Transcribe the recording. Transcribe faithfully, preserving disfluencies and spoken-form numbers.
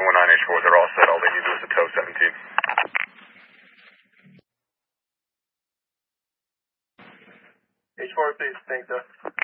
seven one nine H four, they're all set. All they need to do is a tow seventeen. H four, please. Thanks, sir.